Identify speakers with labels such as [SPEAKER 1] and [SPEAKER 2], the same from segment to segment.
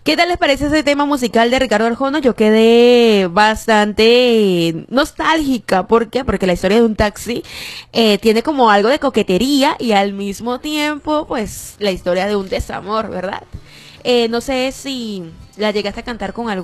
[SPEAKER 1] ¿Qué tal les parece ese tema musical de Ricardo Arjona? Yo quedé bastante nostálgica. ¿Por qué? Porque la historia de un taxi tiene como algo de coquetería y al mismo tiempo, pues, la historia de un desamor, ¿verdad? No sé si la llegaste a cantar con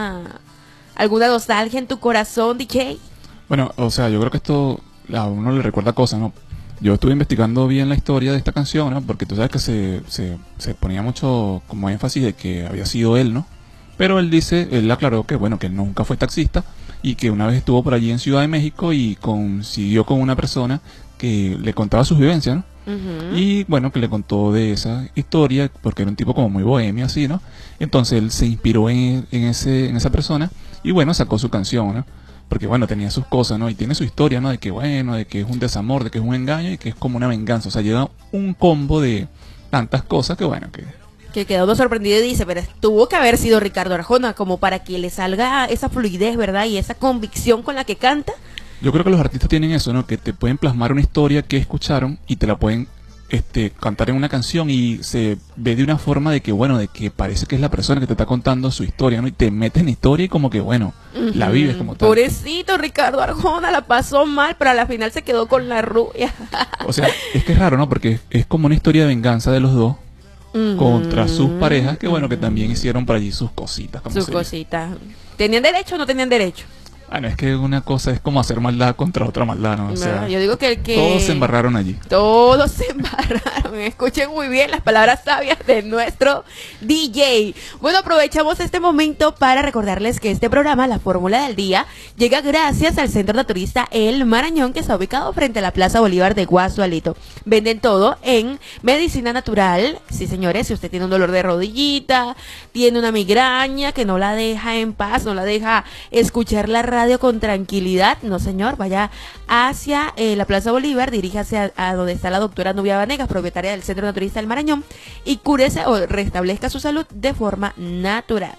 [SPEAKER 1] alguna nostalgia en tu corazón, DJ.
[SPEAKER 2] Bueno, o sea, yo creo que esto a uno le recuerda cosas, ¿no? Yo estuve investigando bien la historia de esta canción, ¿no? Porque tú sabes que se ponía mucho como énfasis de que había sido él, ¿no? Pero él aclaró que, bueno, que él nunca fue taxista y que una vez estuvo por allí en Ciudad de México y consiguió con una persona que le contaba sus vivencias, ¿no? Y bueno, que le contó de esa historia, porque era un tipo como muy bohemio, así, ¿no? Entonces él se inspiró en esa persona y bueno, sacó su canción, ¿no? Porque bueno, tenía sus cosas, ¿no? Y tiene su historia, ¿no? De que bueno, de que es un desamor, de que es un engaño y que es como una venganza. O sea, llega un combo de tantas cosas que bueno,
[SPEAKER 1] que quedó uno sorprendido y dice, pero tuvo que haber sido Ricardo Arjona como para que le salga esa fluidez, ¿verdad? Y esa convicción con la que canta.
[SPEAKER 2] Yo creo que los artistas tienen eso, ¿no? Que te pueden plasmar una historia que escucharon y te la pueden cantar en una canción y se ve de una forma de que, bueno, de que parece que es la persona que te está contando su historia, ¿no? Y te metes en la historia y como que, bueno, la vives como tal.
[SPEAKER 1] Pobrecito Ricardo Arjona, la pasó mal, pero a la final se quedó con la rubia.
[SPEAKER 2] O sea, es que es raro, ¿no? Porque es como una historia de venganza de los dos contra sus parejas, que bueno, que también hicieron por allí sus cositas.
[SPEAKER 1] Sus cositas. ¿Tenían derecho o no tenían derecho?
[SPEAKER 2] Bueno, es que una cosa es como hacer maldad contra otra maldad, ¿no? O sea,
[SPEAKER 1] yo digo que
[SPEAKER 2] todos se embarraron allí.
[SPEAKER 1] Todos se embarraron. Escuchen muy bien las palabras sabias de nuestro DJ. Bueno, aprovechamos este momento para recordarles que este programa, La Fórmula del Día, llega gracias al Centro Naturista El Marañón, que está ubicado frente a la Plaza Bolívar de Guasualito. Venden todo en medicina natural. Sí, señores, si usted tiene un dolor de rodillita, tiene una migraña que no la deja en paz, no la deja escuchar la radio con tranquilidad, no señor, vaya hacia la Plaza Bolívar, diríjase a donde está la doctora Nubia Vanegas, propietaria del Centro Naturista del Marañón, y cúrese o restablezca su salud de forma natural.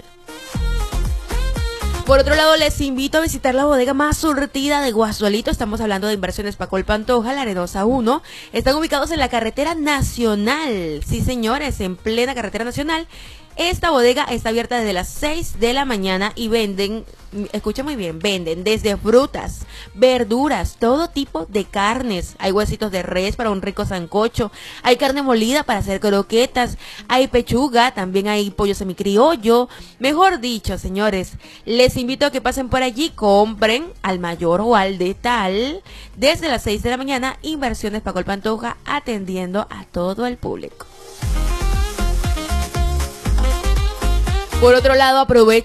[SPEAKER 1] Por otro lado, les invito a visitar la bodega más surtida de Guasualito. Estamos hablando de Inversiones Pacol Pantoja, La Arenosa 1. Están ubicados en la carretera nacional. Sí, señores, en plena carretera nacional. Esta bodega está abierta desde las 6 de la mañana y venden, escucha muy bien, venden desde frutas, verduras, todo tipo de carnes. Hay huesitos de res para un rico sancocho, hay carne molida para hacer croquetas, hay pechuga, también hay pollo semicriollo. Mejor dicho, señores, les invito a que pasen por allí, compren al mayor o al de tal. Desde las 6 de la mañana, Inversiones Pacol Pantoja atendiendo a todo el público. Por otro lado, aprovechen